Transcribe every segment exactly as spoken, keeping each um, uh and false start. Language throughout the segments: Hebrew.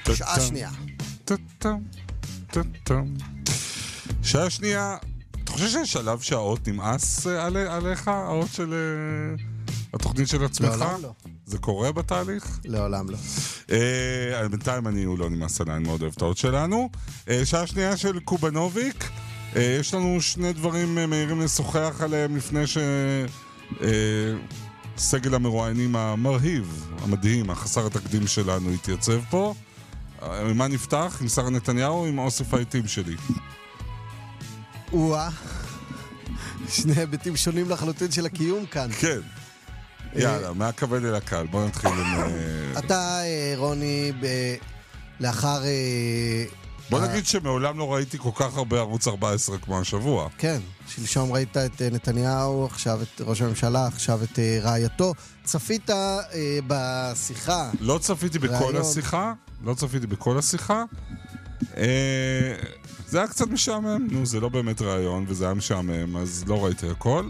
שעה שנייה. שעה שנייה. אתה חושב שיש שלב שהאות נמאס עליך? האות של התוכנית של עצמך? לעולם לא. זה קורה בתהליך? לעולם לא. בינתיים אני הוא לא נמאס עליי, אני מאוד אוהב את האות שלנו. שעה שנייה של קובנוביק. יש לנו שני דברים מהירים לשוחח עליהם לפני שסגל המרואיינים המרהיב, המדהים, החסר התקדים שלנו התייצב פה. מה נפתח? עם שר נתניהו או עם אוסף העיתים שלי? וואה, שני היבטים שונים לחלוטין של הקיום כאן. כן. יאללה, מהכבד אל הקל, בוא נתחיל עם... אתה, רוני, לאחר... בוא נגיד שמעולם לא ראיתי כל כך הרבה ערוץ ארבע עשרה כמו השבוע. כן, שלשום ראית את נתניהו, עכשיו את ראש הממשלה, עכשיו את רעייתו. צפית בשיחה? לא צפיתי בכל השיחה, לא צפיתי בכל השיחה. זה היה קצת משעמם, נו, זה לא באמת רעיון, וזה היה משעמם, אז לא ראיתי הכל.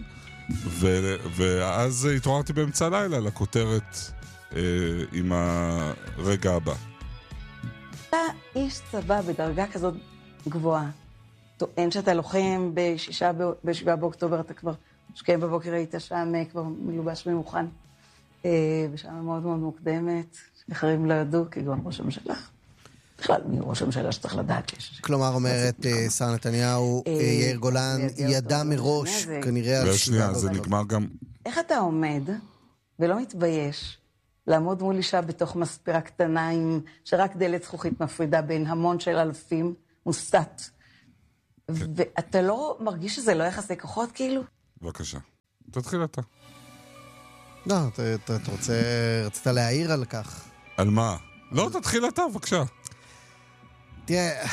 ואז התעוררתי באמצע הלילה לכותרת עם הרגע הבא. אתה איש צבא בדרגה כזאת גבוהה. טוען שאתה לוחם בשבעה באוקטובר, אתה כבר שקיים בבוקר, היית שם כבר מלובש ומוכן. בשעה מאוד מאוד מוקדמת, אחרים לא ידעו, כגון ראש הממשלה. בכלל, מי ראש הממשלה שצריך לדעת. כלומר, אומרת שר נתניהו, יאיר גולן ידע מראש, כנראה... והשנייה, זה נגמר גם... איך אתה עומד ולא מתבייש לעמוד מול אישה בתוך מספרה קטנה עם שרק דלת זכוכית מפרידה בין המון של אלפים מוסת, ואתה לא מרגיש שזה לא יחסי כוחות כאילו? בבקשה, תתחיל אתה. לא, אתה רוצה, רצית להעיר על כך. על מה? לא, תתחיל אתה, בבקשה. תראה,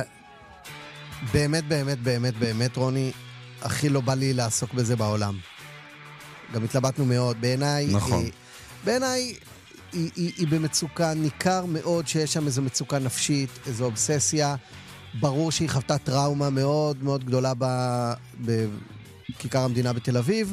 באמת, באמת, באמת, באמת, רוני, הכי לא בא לי לעסוק בזה בעולם. גם התלבטנו מאוד. בעיניי, נכון. היא, בעיניי, היא, היא, היא במצוקה, ניכר מאוד שיש שם איזו מצוקה נפשית, איזו אובססיה. ברור שהיא חוותה טראומה מאוד מאוד גדולה ב, בכיכר המדינה בתל אביב.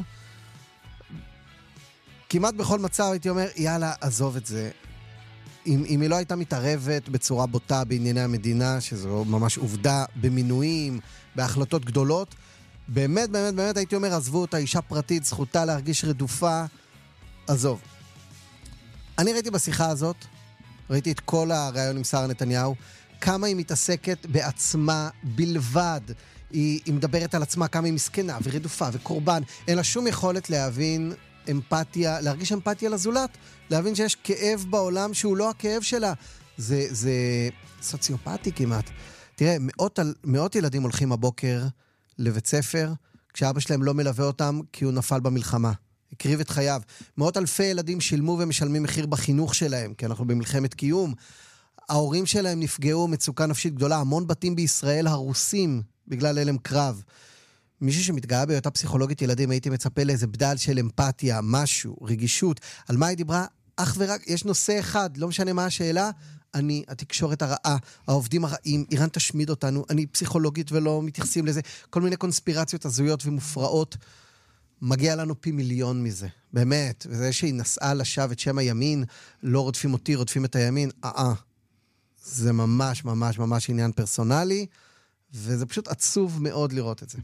כמעט בכל מצב הייתי אומר, יאללה, עזוב את זה. אם, אם היא לא הייתה מתערבת בצורה בוטה בענייני המדינה, שזו ממש עובדה, במינויים, בהחלטות גדולות, באמת, באמת, באמת הייתי אומר, עזבו אותה, אישה פרטית, זכותה להרגיש רדופה, עזוב. אני ראיתי בשיחה הזאת, ראיתי את כל הרעיון עם שר נתניהו, כמה היא מתעסקת בעצמה בלבד, היא, היא מדברת על עצמה כמה היא מסכנה ורדופה וקורבן, אין לה שום יכולת להבין אמפתיה, להרגיש אמפתיה לזולת, להבין שיש כאב בעולם שהוא לא הכאב שלה. זה, זה סוציופטי כמעט. תראה, מאות, מאות ילדים הולכים הבוקר לבית ספר, כשאבא שלהם לא מלווה אותם כי הוא נפל במלחמה. הקריב את חייו. מאות אלפי ילדים שילמו ומשלמים מחיר בחינוך שלהם, כי אנחנו במלחמת קיום. ההורים שלהם נפגעו מצוקה נפשית גדולה. המון בתים בישראל הרוסים בגלל אלם קרב. מישהו שמתגאה בהיותה פסיכולוגית ילדים, הייתי מצפה לאיזה בדל של אמפתיה, משהו, רגישות. על מה היא דיברה? אך ורק, יש נושא אחד, לא משנה מה השאלה, אני, התקשורת הרעה, העובדים הרעים, איראן תשמיד אותנו, אני פסיכולוגית ולא מתייחסים לזה, כל מיני קונספירציות הזויות ומופרעות, מגיע לנו פי מיליון מזה, באמת, וזה שהיא נסעה לשווא את שם הימין, לא רודפים אותי, רודפים את הימין, אה אה, זה ממש ממש ממש עניין פרסונלי, וזה פשוט עצוב מאוד לראות את זה.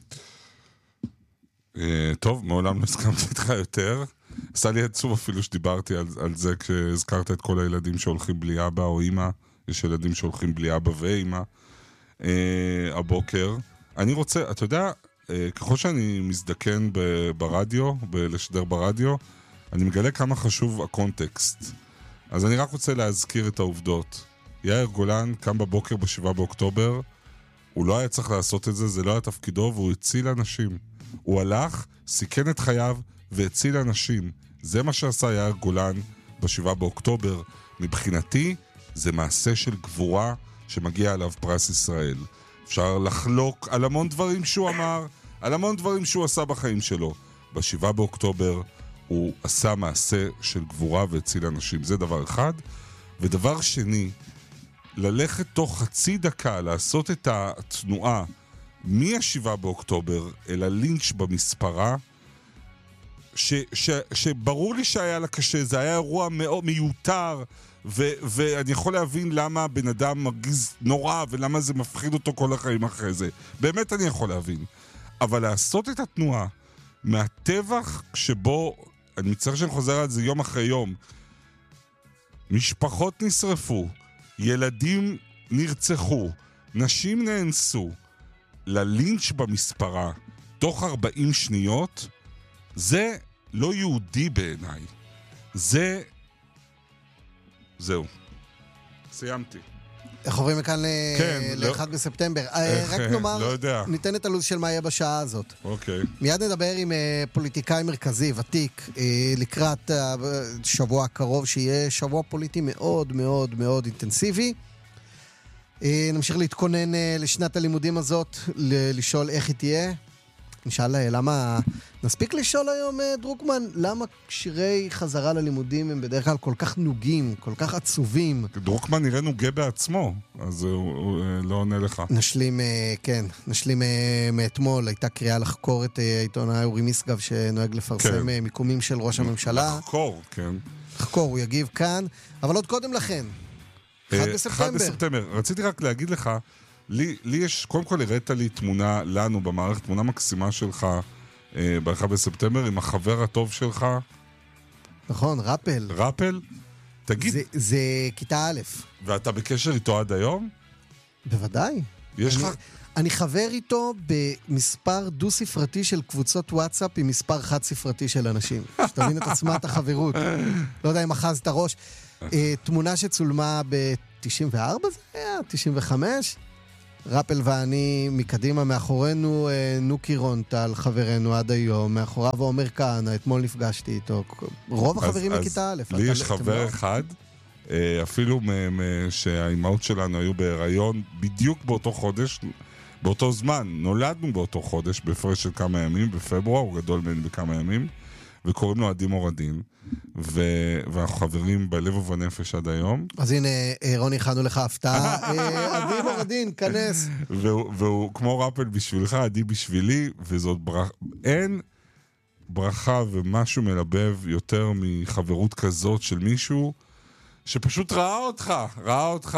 טוב, מעולם לא הסכמתי איתך יותר. עשה לי עצוב אפילו שדיברתי על, על זה כשהזכרת את כל הילדים שהולכים בלי אבא או אמא. יש ילדים שהולכים בלי אבא ואמא אה, הבוקר. אני רוצה, אתה יודע, אה, ככל שאני מזדקן ב, ברדיו, בלשדר ברדיו, אני מגלה כמה חשוב הקונטקסט. אז אני רק רוצה להזכיר את העובדות. יאיר גולן קם בבוקר בשבעה באוקטובר, הוא לא היה צריך לעשות את זה, זה לא היה תפקידו, והוא הציל אנשים. הוא הלך, סיכן את חייו והציל אנשים. זה מה שעשה יאיר גולן בשבעה באוקטובר. מבחינתי זה מעשה של גבורה שמגיע עליו פרס ישראל. אפשר לחלוק על המון דברים שהוא אמר, על המון דברים שהוא עשה בחיים שלו. בשבעה באוקטובר הוא עשה מעשה של גבורה והציל אנשים. זה דבר אחד. ודבר שני, ללכת תוך חצי דקה לעשות את התנועה מ-שבעה באוקטובר אל הלינץ' במספרה, ש, ש, שברור לי שהיה לה קשה, זה היה אירוע מאוד מיותר, ו- ואני יכול להבין למה בן אדם מרגיז נורא, ולמה זה מפחיד אותו כל החיים אחרי זה. באמת אני יכול להבין. אבל לעשות את התנועה מהטבח שבו, אני מצטער שאני חוזר על זה יום אחרי יום, משפחות נשרפו, ילדים נרצחו, נשים נאנסו, ללינץ' במספרה, תוך ארבעים שניות, זה לא יהודי בעיניי. זה... זהו. סיימתי. איך עוברים מכאן ל-אחד בספטמבר. רק נאמר, ניתן את הלו"ז של מה יהיה בשעה הזאת. אוקיי. מיד נדבר עם פוליטיקאי מרכזי, ותיק, לקראת שבוע הקרוב, שיהיה שבוע פוליטי מאוד מאוד מאוד אינטנסיבי. נמשיך להתכונן לשנת הלימודים הזאת, לשאול איך היא תהיה. נשאל למה, נספיק לשאול היום, דרוקמן, למה שירי חזרה ללימודים הם בדרך כלל כל כך נוגים, כל כך עצובים? דרוקמן נראה נוגה בעצמו, אז הוא, הוא לא עונה לך. נשלים, כן, נשלים מאתמול, הייתה קריאה לחקור את העיתונאי אורי משגב, שנוהג לפרסם כן. מיקומים של ראש הממשלה. לחקור, כן. לחקור, הוא יגיב כאן, אבל עוד קודם לכן, אחד בספטמבר. אחד בספטמבר, רציתי רק להגיד לך, לי, לי יש, קודם כל הראת לי תמונה, לנו במערכת, תמונה מקסימה שלך אה, ב-אחד בספטמבר, עם החבר הטוב שלך. נכון, רפל. רפל? תגיד. זה, זה כיתה א'. ואתה בקשר איתו עד היום? בוודאי. יש אני, לך... אני חבר איתו במספר דו-ספרתי של קבוצות וואטסאפ עם מספר חד-ספרתי של אנשים. שתבין את עצמת החברות. לא יודע אם אחז את הראש. אה, תמונה שצולמה ב-תשעים וארבע זה היה? תשעים וחמש? רפל ואני מקדימה, מאחורינו נוקי רונטל, חברנו עד היום, מאחוריו עומר כהנא, אתמול נפגשתי איתו. רוב החברים מכיתה א'. לי יש חבר אחד, אפילו שהאימהות שלנו היו בהיריון בדיוק באותו חודש, באותו זמן, נולדנו באותו חודש, בהפרש של כמה ימים, בפברואר, הוא גדול ממני בכמה ימים, וקוראים לו עדי מורדין, ואנחנו חברים בלב ובנפש עד היום. אז הנה, רוני, הכנו לך הפתעה. עדי מורדין, כנס. והוא כמו רפל בשבילך, עדי בשבילי, וזאת ברכה, אין ברכה ומשהו מלבב יותר מחברות כזאת של מישהו, שפשוט ראה אותך, ראה אותך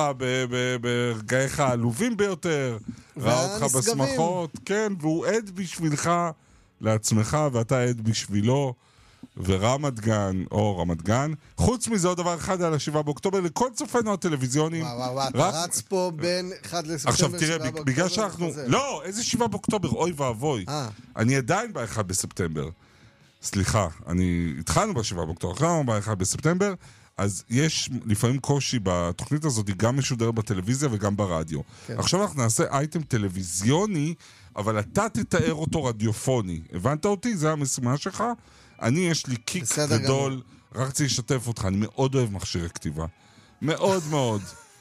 ברגעיך העלובים ביותר, ראה אותך בשמחות, כן, והוא עד בשבילך לעצמך, ואתה עד בשבילו, ורמת גן, או רמת גן. חוץ מזה עוד דבר אחד על השבעה באוקטובר, לכל צופינו הטלוויזיוני. וואו, וואו, אתה רץ פה בין אחד לספטמבר, עכשיו תראה, בגלל שאנחנו... לא, איזה שבעה באוקטובר, אוי ואבוי. אני עדיין באחד בספטמבר. סליחה, אני... התחלנו בשבעה באוקטובר, עכשיו באחד בספטמבר, אז יש לפעמים קושי בתוכנית הזאת, היא גם משודרת בטלוויזיה וגם ברדיו. עכשיו אנחנו נעשה אייטם טלוויזיוני, אבל אתה תתאר אותו רדיופוני. הבנת אותי? זה המשימה שלך? אני, יש לי קיק גדול, רק רציתי לשתף אותך, אני מאוד אוהב מכשירי כתיבה. מאוד מאוד.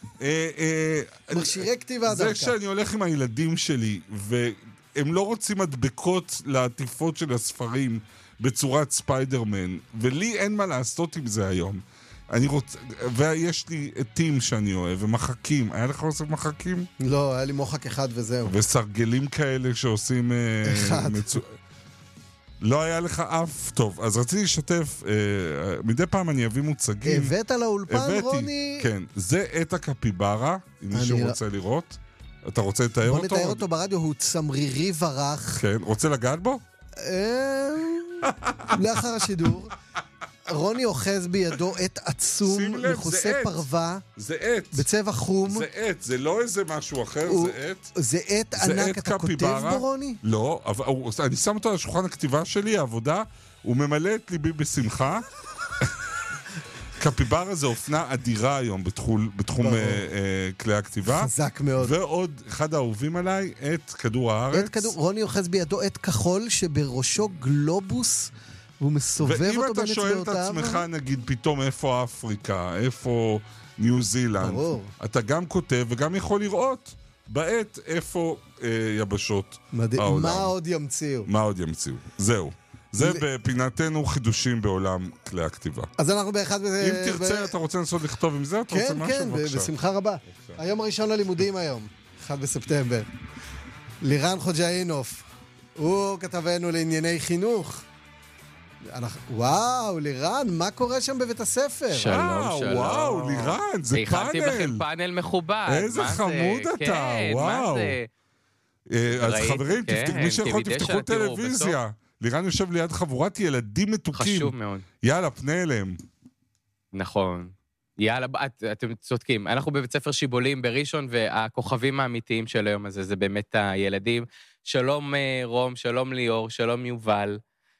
מכשירי כתיבה דווקא. זה כשאני הולך עם הילדים שלי, והם לא רוצים מדבקות לעטיפות של הספרים בצורת ספיידרמן, ולי אין מה לעשות עם זה היום. אני רוצה, ויש לי עטים שאני אוהב, ומחקים. היה לך עושה מחקים? לא, היה לי מוחק אחד וזהו. וסרגלים כאלה שעושים... אחד. מצו... לא היה לך אף טוב. אז רציתי לשתף, אה, מדי פעם אני אביא מוצגים. הבאת לאולפן, הבאתי, רוני? כן. זה את הקפיברה, אם מישהו לא... רוצה לראות. אתה רוצה לתאר אותו? בוא נתאר אותו ברדיו, הוא צמרירי ורח. כן, רוצה לגעת בו? לאחר השידור. רוני אוחז בידו עט עצום, מכוסה פרווה. זה עט. בצבע חום. זה עט, זה לא איזה משהו אחר, הוא, זה עט. זה עט ענק, אתה כותב בו, רוני? לא, אבל הוא, אני שם אותו על שולחן הכתיבה שלי, העבודה, הוא ממלא את ליבי בשמחה. קפיברה זה אופנה אדירה היום בתחום, בתחום אה, אה, כלי הכתיבה. חזק מאוד. ועוד אחד האהובים עליי, את כדור הארץ. את כדור, רוני אוחז בידו את כחול שבראשו גלובוס, והוא מסובב אותו בין אצבעותיו. ואם אתה שואל את עצמך, נגיד, פתאום איפה אפריקה, איפה ניו זילנד, ברור. אתה גם כותב וגם יכול לראות בעת איפה אה, יבשות מד... העולם. מה עוד ימציאו? מה עוד ימציאו. זהו. זה ל... בפינתנו חידושים בעולם כלי הכתיבה. אז אנחנו באחד... אם ב... תרצה, ב... אתה רוצה לנסות לכתוב עם זה? אתה כן, רוצה משהו? כן, בבקשה. בשמחה רבה. בבקשה. היום הראשון ללימודים היום, אחד בספטמבר. לירן חוג'אינוף, הוא כתבנו לענייני חינוך. וואו, לירן, מה קורה שם בבית הספר? שלום, וואו, שלום. וואו, לירן, זה הכנתי פאנל. בכם פאנל מכובד. איזה מה חמוד זה? אתה, כן, וואו. מה זה? אה, אז ראית? חברים, כן, תפתחו, מי שיכול כמדי תפתחו שעה תראו טלוויזיה. לירן יושב ליד חבורת ילדים מתוקים. חשוב מאוד. יאללה, פנה אליהם. נכון. יאללה, את, אתם צודקים. אנחנו בבית ספר שיבולים בראשון, והכוכבים האמיתיים של היום הזה, זה באמת הילדים. שלום רום, שלום ליאור, שלום יובל.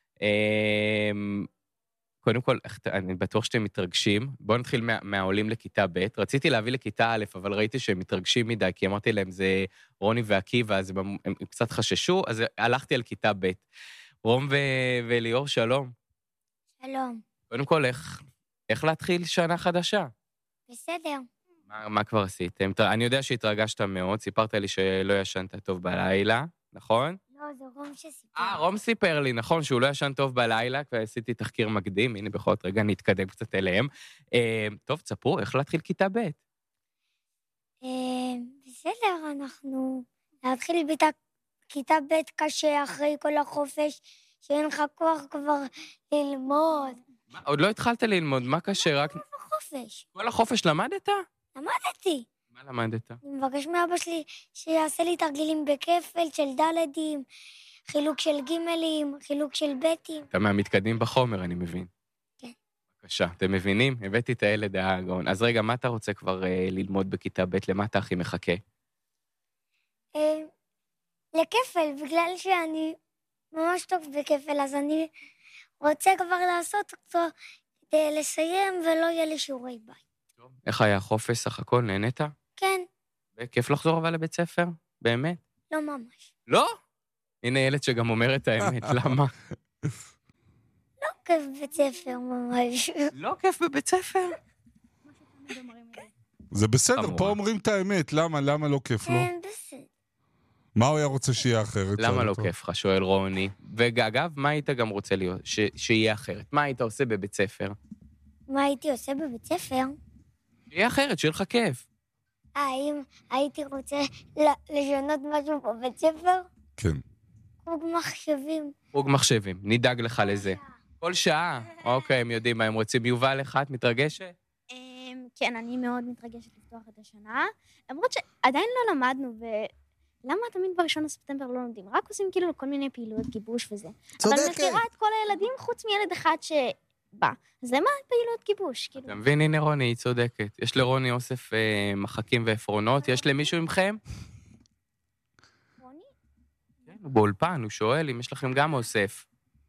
קודם כל, אני בטוח שאתם מתרגשים. בואו נתחיל מה, מהעולים לכיתה ב'. רציתי להביא לכיתה א', אבל ראיתי שהם מתרגשים מדי, כי אמרתי להם, זה רוני ועקיבא, אז הם, הם קצת חששו, אז הלכתי על כיתה ב'. רום ו, וליאור, שלום. שלום. קודם כל, איך, איך להתחיל שנה חדשה? בסדר. מה, מה כבר עשיתם? אני יודע שהתרגשת מאוד, סיפרת לי שלא ישנת טוב בלילה, נכון? לא, זה רום שסיפר. אה, רום סיפר לי, נכון, שהוא לא ישן טוב בלילה, ועשיתי תחקיר מקדים, הנה בכל זאת רגע נתקדם קצת אליהם. אה, טוב, תספרו, איך להתחיל כיתה ב'? אה, בסדר, אנחנו להתחיל ביתה, כיתה ב' קשה אחרי כל החופש, שאין לך כוח כבר ללמוד. מה, עוד לא התחלת ללמוד, מה קשה? רק... חופש. כל החופש למדת? למדתי. מה למדת? אני מבקש מאבא שלי שיעשה לי תרגילים בכפל של דלדים, חילוק של גימלים, חילוק של בטים. אתה מהמתקדמים בחומר, אני מבין. כן. בבקשה, אתם מבינים? הבאתי את הילד הגאון. אז רגע, מה אתה רוצה כבר אה, ללמוד בכיתה ב'? למה אתה הכי מחכה? אה, לכפל, בגלל שאני ממש טוב בכפל, אז אני רוצה כבר לעשות אותו כדי לסיים ולא יהיה לי שיעורי בית. טוב. איך היה החופש סך הכל? נהנית? כן. כיף לחזור אבל לבית ספר? באמת? לא ממש. לא? הנה ילד שגם אומר את האמת, למה? לא כיף בבית ספר ממש. לא כיף בבית ספר? זה בסדר, חמורה. פה אומרים את האמת. למה? למה לא כיף לו? כן, בסדר. מה הוא היה רוצה שיהיה אחרת? למה שאל לא אותו. כיף לך, שואל רוני? ואגב, מה היית גם רוצה להיות, ש- שיהיה אחרת? מה היית עושה בבית ספר? מה הייתי עושה בבית ספר? שיהיה אחרת, שיהיה לך כיף. האם הייתי רוצה ל- לשנות משהו בבית ספר? כן. חוג מחשבים. חוג מחשבים, נדאג לך לזה. כל שעה. אוקיי, הם יודעים מה הם רוצים. יובל, לך, את מתרגשת? אמ, כן, אני מאוד מתרגשת לפתוח את השנה, למרות שעדיין לא למדנו, ולמה תמיד בראשון לספטמבר לא לומדים? רק עושים כאילו כל מיני פעילויות גיבוש וזה. אבל צודקת. מכירה את כל הילדים חוץ מילד אחד שבא. אז למה פעילויות גיבוש? כאילו, אתה מבין, הנה רוני, היא צודקת. יש לרוני אוסף אה, מחקים ועפרונות, יש למישהו מכם? רוני? כן, הוא באולפן, הוא שואל אם יש לכם גם אוסף.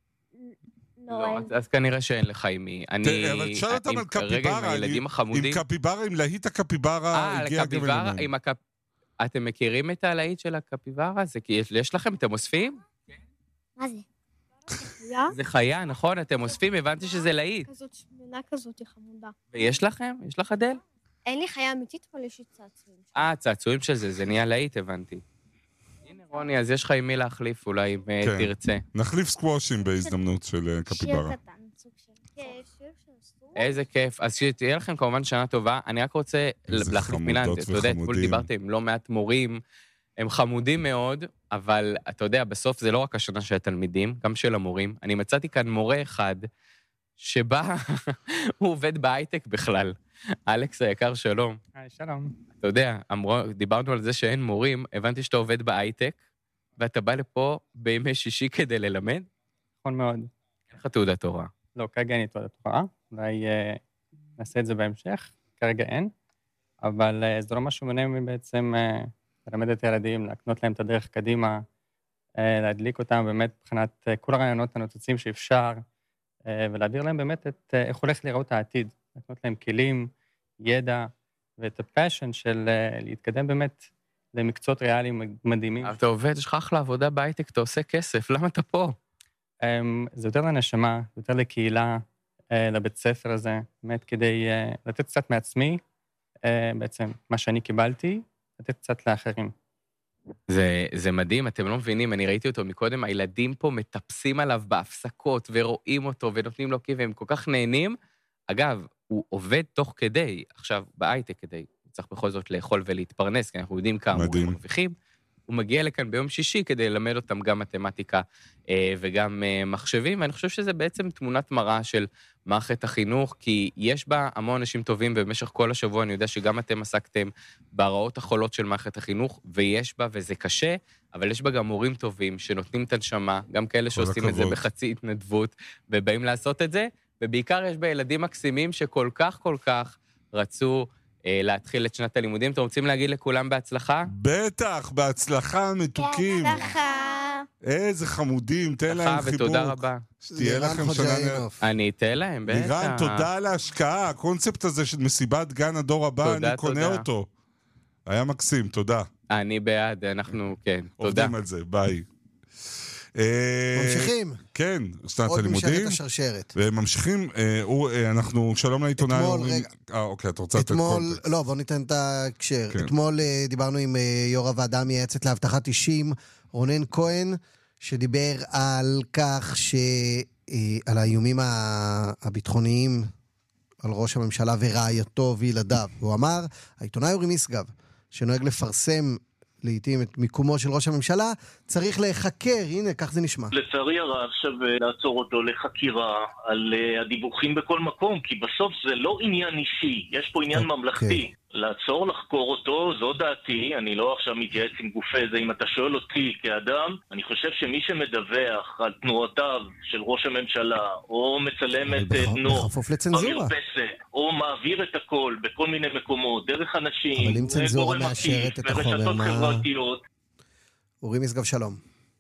לא, לא, אין. אז- אז כנראה שאין לך עם מי. אני... תראה, אבל תשאל אותם עם- על כרגע קפיברה, עם הילדים עם החמודים. קפיברה, עם להיט הקפיברה אה, על הגיע גם הקפיברה, אלינו. עם הקפ... אתם מכירים את הלהיט של הקפיברה? זה כי יש- יש לכם, אתם אוספים? מה זה? יא? זה חיה, נכון? אתם אוספים, הבנתי שזה להיט. כזאת שמנה כזאת חמודה. ויש לכם? יש לך אדל? אין לי חיה אמיתית, אבל יש לי צעצועים. אה, צעצועים של זה, זה נהיה להיט, הבנתי. הנה, רוני, אז יש לך עם מי להחליף, אולי, אם אה, כן. תרצה. נחליף סקוושים בהזדמנות של אה, קפיברה. שיר קטן, סוג של... כן, שיר של סטור. איזה כיף. אז שתהיה לכם כמובן שנה טובה. אני רק רוצה איזה להחליף מילה. חמודות אתה יודע, אתמול וחמודים. דיברתי עם לא מעט מורים, הם חמודים מאוד, אבל אתה יודע, בסוף זה לא רק השנה של התלמידים, גם של המורים. אני מצאתי כאן מורה אחד, שבה הוא עובד בהייטק בכלל. אלכס היקר, שלום. היי, שלום. אתה יודע, אמרו, דיברנו על זה שאין מורים, הבנתי שאתה עובד בהייטק, ואתה בא לפה בימי שישי כדי ללמד? נכון מאוד. אין לך תעודת הוראה. לא, כרגע אין לי תעודת הוראה, אולי אה, נעשה את זה בהמשך, כרגע אין, אבל אה, זה לא משהו מונע ממני בעצם אה, ללמד את הילדים, להקנות להם את הדרך קדימה, אה, להדליק אותם באמת מבחינת אה, כל הרעיונות הנוצצים שאפשר, אה, ולהעביר להם באמת את אה, איך הולך לראות העתיד, להקנות להם כלים, ידע, ואת הפשן של אה, להתקדם באמת למקצועות ריאליים מדהימים. אתה עובד, יש לך אחלה עבודה בהייטק, אתה עושה כסף, למה אתה פה? Um, זה יותר לנשמה, יותר לקהילה, uh, לבית ספר הזה, באמת כדי uh, לתת קצת מעצמי, uh, בעצם מה שאני קיבלתי, לתת קצת לאחרים. זה, זה מדהים, אתם לא מבינים, אני ראיתי אותו מקודם, הילדים פה מטפסים עליו בהפסקות, ורואים אותו, ונותנים לו כי והם כל כך נהנים. אגב, הוא עובד תוך כדי, עכשיו, בהייטק כדי, הוא צריך בכל זאת לאכול ולהתפרנס, כי אנחנו יודעים כמה מדהים. הם מרוויחים, הוא מגיע לכאן ביום שישי כדי ללמד אותם גם מתמטיקה אה, וגם אה, מחשבים, ואני חושב שזה בעצם תמונת מראה של מערכת החינוך, כי יש בה המון אנשים טובים, ובמשך כל השבוע אני יודע שגם אתם עסקתם בהרעות החולות של מערכת החינוך, ויש בה, וזה קשה, אבל יש בה גם מורים טובים שנותנים את הנשמה, גם כאלה שעושים את זה בחצי התנדבות, ובאים לעשות את זה, ובעיקר יש בה ילדים מקסימים שכל כך כל כך רצו אה, להתחיל את שנת הלימודים. אתם רוצים להגיד לכולם בהצלחה? בטח, בהצלחה, מתוקים. בהצלחה. איזה חמודים, תן להם חיבוק. ותודה רבה. שתהיה לכם שנה... אני אתן להם, בטח. לירן, תודה על ההשקעה. הקונספט הזה של מסיבת גן הדור הבא, אני קונה אותו. היה מקסים, תודה. אני בעד, אנחנו, כן, תודה. עובדים על זה, ביי. ממשיכים. כן, שנת עוד הלימודים. משנת השרשרת. וממשיכים, אנחנו, שלום לעיתונאי. אתמול, רגע. אה, אוקיי, אתה רוצה לתת אתמול, קונטקסט. לא, בוא ניתן את ההקשר. כן. אתמול דיברנו עם יו"ר הוועדה המייעצת להבטחת אישים, רונן כהן, שדיבר על כך ש... על האיומים הביטחוניים על ראש הממשלה ורעייתו וילדיו. הוא אמר, העיתונאי אורי משגב, שנוהג לפרסם לעתים את מיקומו של ראש הממשלה, צריך להיחקר, הנה, כך זה נשמע. לצערי הרב שווה לעצור אותו לחקירה על uh, הדיווחים בכל מקום, כי בסוף זה לא עניין אישי, יש פה עניין okay. ממלכתי. לעצור, לחקור אותו, זו דעתי, אני לא עכשיו מתייעץ עם גופי זה, אם אתה שואל אותי כאדם, אני חושב שמי שמדווח על תנועותיו של ראש הממשלה, או מצלם את תנועו, בכפוף לצנזורה. או מעביר את הכל בכל מיני מקומות, דרך אנשים, אבל אם צנזורה מאשרת את החומר, מה... חברתיות. אורי משגב, שלום.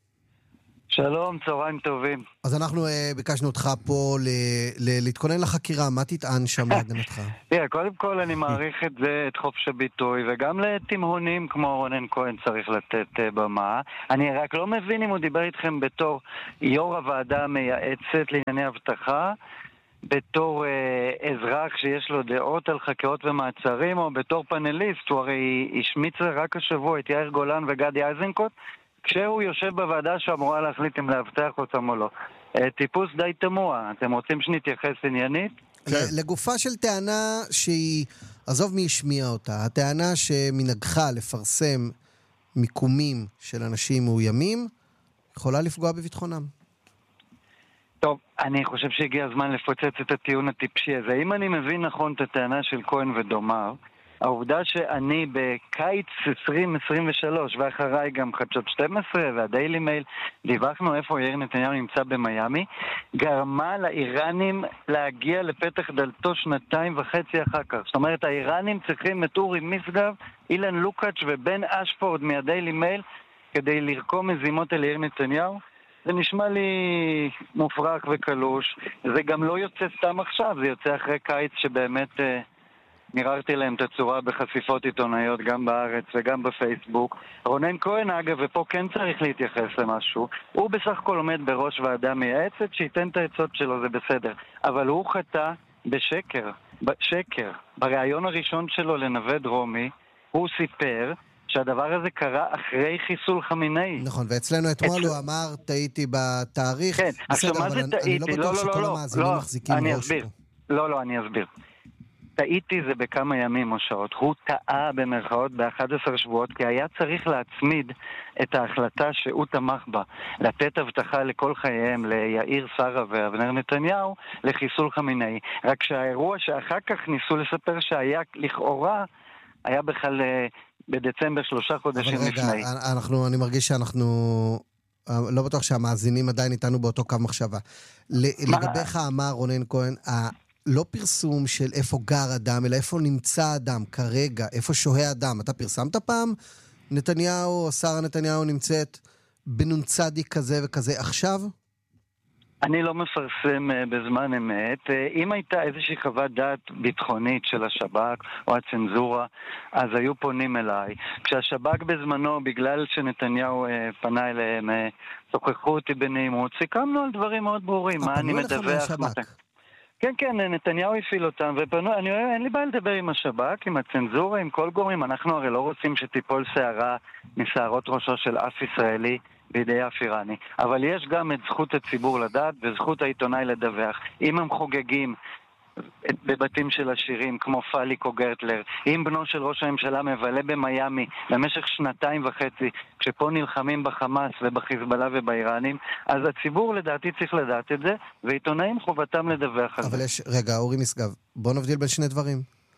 שלום, צהריים טובים. אז אנחנו uh, ביקשנו אותך פה ל- ל- להתכונן לחקירה, מה תטען שם להגנתך? תראה, קודם כל אני מעריך את זה, את חופש הביטוי, וגם לתימהונים כמו רונן כהן צריך לתת uh, במה. אני רק לא מבין אם הוא דיבר איתכם בתור יו"ר הוועדה המייעצת לענייני הבטחה, בתור uh, אזרח שיש לו דעות על חקירות ומעצרים, או בתור פאנליסט, הוא הרי השמיץ רק השבוע את יאיר גולן וגדי איזנקוט, כשהוא יושב בוועדה שאמורה להחליט אם להבטח אותם או לא. טיפוס די תמוה. אתם רוצים שנתייחס עניינית? לגופה של טענה שהיא, עזוב מי השמיע אותה, הטענה שמנהגך לפרסם מיקומים של אנשים מאוימים, יכולה לפגוע בביטחונם. טוב, אני חושב שהגיע הזמן לפוצץ את הטיעון הטיפשי הזה. אם אני מבין נכון את הטענה של כהן ודומיו, העובדה שאני בקיץ עשרים עשרים ושלוש ואחריי גם חדשות שתים עשרה והדיילי מייל דיווחנו איפה יאיר נתניהו נמצא במיימי, גרמה לאיראנים להגיע לפתח דלתו שנתיים וחצי אחר כך. זאת אומרת, האיראנים צריכים את אורי משגב, אילן לוקאץ' ובן אשפורד מהדיילי מייל כדי לרקום מזימות אל יאיר נתניהו. זה נשמע לי מופרך וקלוש. זה גם לא יוצא סתם עכשיו, זה יוצא אחרי קיץ שבאמת... נרארתי להם את הצורה בחשיפות עיתונאיות גם בארץ וגם בפייסבוק. רונן כהן, אגב, ופה כן צריך להתייחס למשהו, הוא בסך הכל עומד בראש ועדה מייעצת שייתן את העצות שלו, זה בסדר. אבל הוא חטא בשקר, בשקר. בריאיון הראשון שלו לנווה דרומי, הוא סיפר שהדבר הזה קרה אחרי חיסול חמינאי. נכון, ואצלנו אתמול הוא אמר, טעיתי בתאריך. כן, עכשיו מה זה טעיתי? אני לא בטוח שכל המאזינים מחזיקים ראש פה. לא, לא, אני אסביר. טעיתי זה בכמה ימים או שעות. הוא טעה במרכאות ב-אחד עשר שבועות, כי היה צריך להצמיד את ההחלטה שהוא תמך בה, לתת הבטחה לכל חייהם, ליאיר שרה ואבנר נתניהו, לחיסול חמינאי. רק שהאירוע שאחר כך ניסו לספר שהיה לכאורה, היה בכלל בדצמבר שלושה חודשים לפני. אבל רגע, אנחנו, אני מרגיש שאנחנו... לא בטוח שהמאזינים עדיין איתנו באותו קו מחשבה. לגביך אמר רונן כהן, לא פרסום של איפה גר אדם, אלא איפה נמצא אדם כרגע, איפה שוהה אדם. אתה פרסמת פעם? נתניהו, או שרה נתניהו נמצאת בנונצדי כזה וכזה עכשיו? אני לא מפרסם בזמן אמת. אם הייתה איזושהי חוות דעת ביטחונית של השב"כ או הצנזורה, אז היו פונים אליי. כשהשב"כ בזמנו, בגלל שנתניהו פנה אליהם, שוחחו אותי בנעימות, סיכמנו על דברים מאוד ברורים. מה אני מדווח? כן, כן, נתניהו הפעיל אותם, ופנו, אני, אין לי בעיה לדבר עם השב"כ, עם הצנזורה, עם כל גורמים. אנחנו הרי לא רוצים שתיפול שערה משערות ראשו של אף ישראלי בידי אף איראני. אבל יש גם את זכות הציבור לדעת וזכות העיתונאי לדווח. אם הם חוגגים בבתים של עשירים כמו פאליק או גרטלר. אם בנו של ראש הממשלה מבלה במיימי במשך שנתיים וחצי, כשפה נלחמים בחמאס ובחיזבאללה ובאיראנים, אז הציבור לדעתי צריך לדעת את זה, ועיתונאים חובתם לדווח על זה. אבל יש, רגע, אורי משגב, בוא נבדיל בין שני דברים.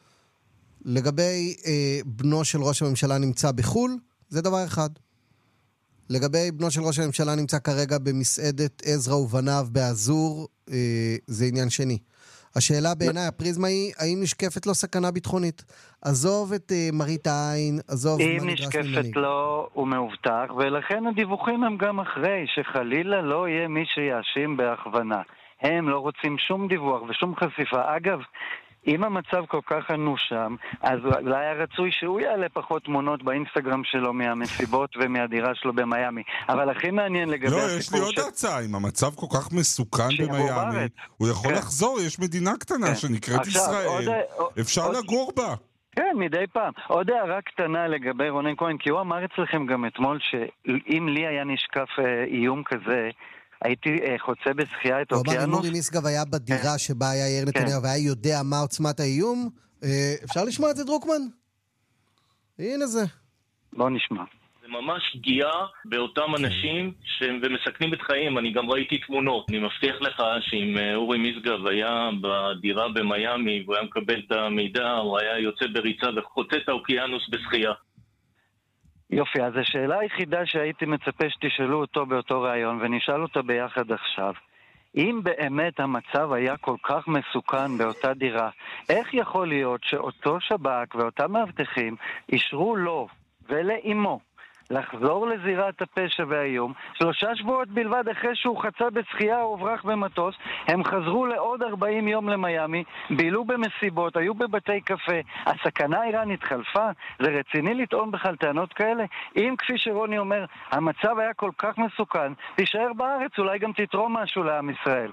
לגבי אה, בנו של ראש הממשלה נמצא בחול, זה דבר אחד. לגבי בנו של ראש הממשלה נמצא כרגע במסעדת עזרא ובניו באזור, אה, זה עניין שני. השאלה בעיניי, הפריזמה היא, האם נשקפת לו סכנה ביטחונית? עזוב את אה, מראית העין, עזוב... אם נשקפת לו, הוא מאובטח, ולכן הדיווחים הם גם אחרי, שחלילה לא יהיה מי שיאשים בהכוונה. הם לא רוצים שום דיווח ושום חשיפה. אגב, אם המצב כל כך אנוש שם, אז אולי היה רצוי שהוא יעלה פחות תמונות באינסטגרם שלו מהמסיבות ומהדירה שלו במיימי. אבל הכי מעניין לגבי לא, הסיפור יש לי עוד של... הצעה, אם המצב כל כך מסוכן במיימי, הוא יכול כן. לחזור, יש מדינה קטנה כן. שנקראת עכשיו, ישראל, עוד... אפשר עוד... לגור בה. כן, מדי פעם. עוד הערה קטנה לגבי רונן כהן, כי הוא אמר אצלכם גם אתמול שאם לי היה נשקף איום כזה, הייתי חוצה בשחייה את אוקיינוס. הוא אמר, אם אורי משגב היה בדירה שבה היה יאיר נתניהו והיה יודע מה עוצמת האיום, אפשר לשמוע את זה, דרוקמן? הנה זה. בוא נשמע. זה ממש פגיעה באותם אנשים ומסכנים את חיים. אני גם ראיתי תמונות. אני מבטיח לך שאם אורי משגב היה בדירה במיימי והוא היה מקבל את המידע, הוא היה יוצא בריצה וחוצה את האוקיינוס בשחייה. יופי, אז השאלה היחידה שהייתי מצפה שתשאלו אותו באותו רעיון, ונשאל אותה ביחד עכשיו, אם באמת המצב היה כל כך מסוכן באותה דירה, איך יכול להיות שאותו שב"כ ואותם מאבטחים אישרו לו ולאמו לחזור לזירת הפשע והאיום, שלושה שבועות בלבד אחרי שהוא חצה בשחייה או הוברח במטוס, הם חזרו לעוד ארבעים יום למיימי, בילו במסיבות, היו בבתי קפה, הסכנה האיראנית חלפה, זה רציני לטעון בכלל טענות כאלה? אם כפי שרוני אומר, המצב היה כל כך מסוכן, תישאר בארץ, אולי גם תתרום משהו לעם ישראל.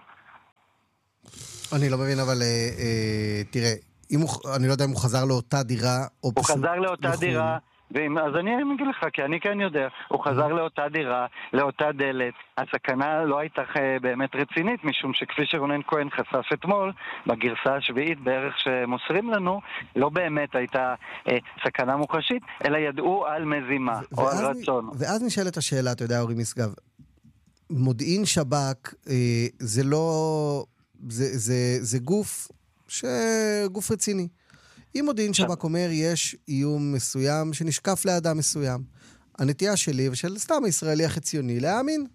אני לא מבין, אבל אה, אה, תראה, אם הוא, אני לא יודע אם הוא חזר לאותה דירה, או הוא פשוט... חזר לאותה לחול. דירה, ואם, אז אני אגיד לך, כי אני כן יודע, הוא חזר לאותה דירה, לאותה דלת, הסכנה לא הייתה באמת רצינית, משום שכפי שרונן כהן חשף אתמול, בגרסה השביעית בערך שמוסרים לנו, לא באמת הייתה אה, סכנה מוחשית, אלא ידעו על מזימה, ו- או על רצון. ואז נשאלת השאלה, אתה יודע, אורי משגב, מודיעין שב"כ, אה, זה לא... זה, זה, זה גוף, ש... גוף רציני. אם מודיעין שב"כ אומר, יש איום מסוים שנשקף לאדם מסוים. הנטייה שלי ושל סתם הישראלי החציוני, להאמין.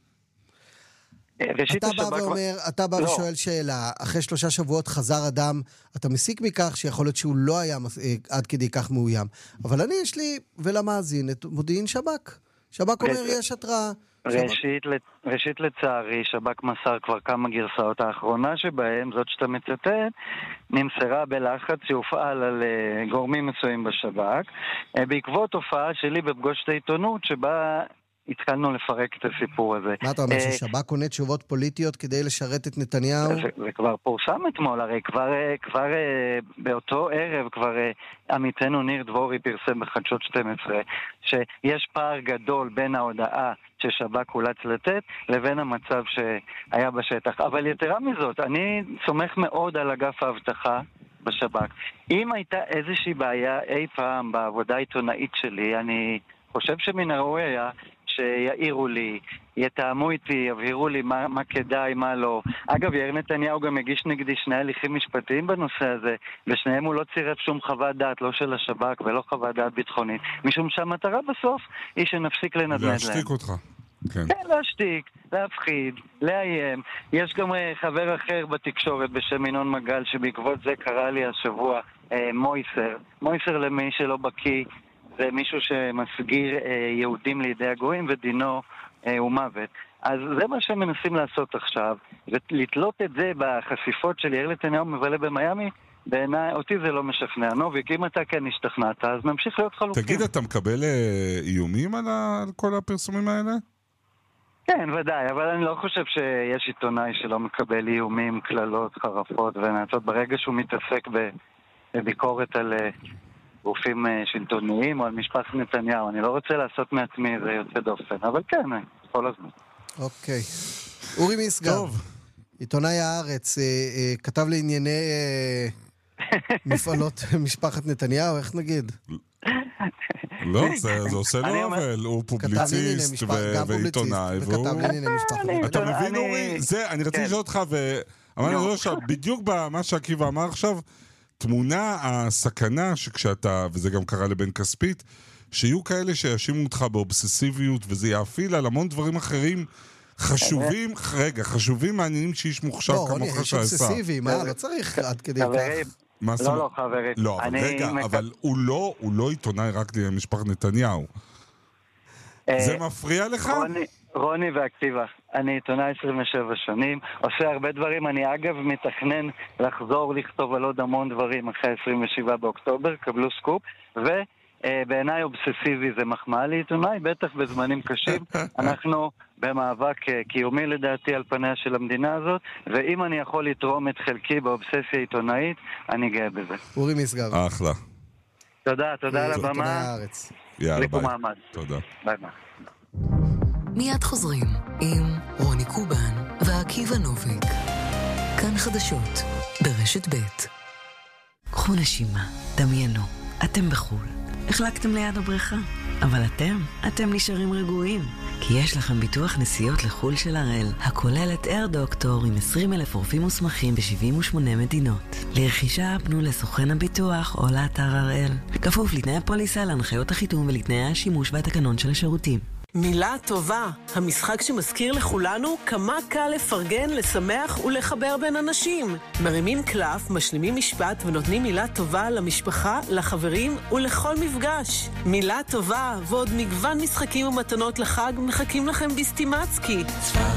אתה בא ואומר, אתה בא ושואל שאלה, אחרי שלושה שבועות חזר אדם, אתה מסיק מכך שיכול להיות שהוא לא היה עד כדי כך מאוים. אבל אני, יש לי, ולמאזין, את מודיעין שב"כ. שב"כ אומר, יש התראה. ראשית, ראשית לצערי, שב"כ מסר כבר כמה גרסאות. האחרונה שבהם, זאת שאתה מצטט, נמסרה בלחץ שהופעל על uh, גורמים מסוים בשב"כ, uh, בעקבות הופעה שלי בפגוש את העיתונות, שבה התחלנו לפרק את הסיפור הזה. מה אתה אומר, uh, ששב"כ קונה תשובות פוליטיות כדי לשרת את נתניהו? זה, זה כבר פורסם אתמול, הרי כבר, כבר uh, באותו ערב, כבר uh, עמיתנו ניר דבורי פרסם בחדשות שתים עשרה, שיש פער גדול בין ההודעה ששב"כ אולץ לתת, לבין המצב שהיה בשטח. אבל יתרה מזאת, אני סומך מאוד על אגף האבטחה בשב"כ. אם הייתה איזושהי בעיה אי פעם בעבודה העיתונאית שלי, אני חושב שמן הראוי היה שיעירו לי, יתאמו איתי, יבהירו לי מה, מה כדאי, מה לא. אגב, יאיר נתניהו גם הגיש נגדי שני הליכים משפטיים בנושא הזה, ושניהם הוא לא צירף שום חוות דעת, לא של השב"כ ולא חוות דעת ביטחונית, משום שהמטרה בסוף היא שנפסיק לנדנד להם. להשתיק אותך. כן. כן, להשתיק, להפחיד, לאיים. יש גם חבר אחר בתקשורת בשם ינון מגל, שבעקבות זה קרא לי השבוע אה, מויסר. מויסר למי שלא בקיא, זה מישהו שמסגיר אה, יהודים לידי הגויים ודינו אה, הוא מוות. אז זה מה שהם מנסים לעשות עכשיו, ולתלות את זה בחשיפות של יאיר נתניהו מבלה במיימי, בעיניי, אותי זה לא משכנע. נוביק, אם אתה כן השתכנעת, אז נמשיך להיות חלוקים. תגיד, אתה מקבל אה, איומים על, ה... על כל הפרסומים האלה? כן, ודאי, אבל אני לא חושב שיש עיתונאי שלא מקבל איומים, כללות, חרפות ונעצות. ברגע שהוא מתעסק בביקורת על גופים שלטוניים או על משפחת נתניהו, אני לא רוצה לעשות מעצמי איזה יוצא דופן, אבל כן, כל הזמן. אוקיי. אורי משגב. טוב. עיתונאי הארץ, כתב לענייני מפעלות משפחת נתניהו, איך נגיד? לא, זה עושה לו אבל, הוא פובליציסט ועיתונאי, אתה מבין אורי? זה, אני רציתי לשאול אותך, ואמרנו בדיוק במה שעקיבא אמר עכשיו, תמונה הסכנה שכשאתה, וזה גם קרה לבן כספית, שיהיו כאלה שישימו אותך באובססיביות, וזה יאפיל על המון דברים אחרים חשובים, רגע, חשובים מעניינים שיש מוכשר כמוך שעשה. לא, יש אובססיבי, מה? לא צריך עד כדי כך. לא, לא, חברים. לא, אבל רגע, אבל הוא לא עיתונאי רק למשפחת נתניהו. זה מפריע לך? רוני והכתיבה, אני עיתונאי עשרים ושבע שנים, עושה הרבה דברים, אני אגב מתכנן לחזור לכתוב על עוד המון דברים אחרי עשרים ושבעה באוקטובר, קבלו סקופ, ובעיניי אובססיבי זה מחמאה לעיתונאי, בטח בזמנים קשים, אנחנו במאבק קיומי לדעתי על פניה של המדינה הזאת, ואם אני יכול לתרום את חלקי באובססיה עיתונאית, אני גאה בזה. אורי משגב. אחלה. תודה, תודה על הבמה. יאללה, ביי. מעמד. תודה. ביי ביי. מיד חוזרים עם רוני קובן ועקיבא נוביק. כאן חדשות ברשת ב'. קחו נשימה, דמיינו, אתם בחול. החלקתם ליד הבריכה, אבל אתם, אתם נשארים רגועים. כי יש לכם ביטוח נסיעות לחול של הראל, הכולל את אייר דוקטור עם עשרים אלף רופאים מוסמכים ב-שבעים ושמונה מדינות. לרכישה פנו לסוכן הביטוח או לאתר הראל. כפוף לתנאי הפוליסה, להנחיות החיתום ולתנאי השימוש והתקנון של השירותים. מילה טובה, המשחק שמזכיר לכולנו כמה קל לפרגן, לשמח ולחבר בין אנשים. מרימים קלף, משלימים משפט ונותנים מילה טובה למשפחה, לחברים ולכל מפגש. מילה טובה ועוד מגוון משחקים ומתנות לחג מחכים לכם בסטימצקי.